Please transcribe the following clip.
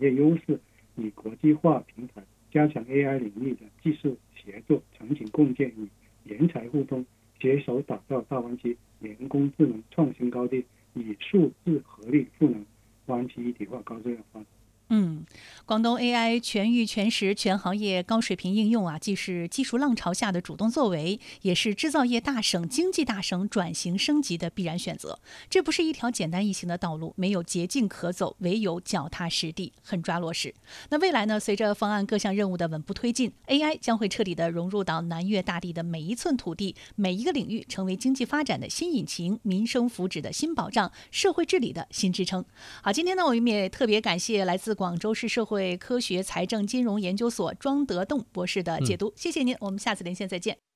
业优势，以国际化平台加强 AI 领域的技术协作、场景共建与人才互通，携手打造大湾区人工智能创新高地，以数字合力赋能湾区一体化高质量发展。 广东 AI 全域全时全行业高水平应用既是技术浪潮下的主动作为，也是制造业大省、经济大省转型升级的必然选择。这不是一条简单易行的道路，没有捷径可走，唯有脚踏实地，狠抓落实。那未来呢？随着方案各项任务的稳步推进， AI 将会彻底的融入到南粤大地的每一寸土地、每一个领域，成为经济发展的新引擎、民生福祉的新保障、社会治理的新支撑。好，今天呢，我们也特别感谢来自广州市社会科学财政金融研究所庄德栋博士的解读，谢谢您，我们下次连线再见。